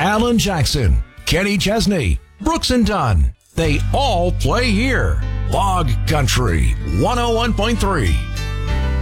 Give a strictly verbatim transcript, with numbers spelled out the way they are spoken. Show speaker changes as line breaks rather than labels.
Alan Jackson, Kenny Chesney, Brooks and Dunn. They all play here. Log Country one oh one point three.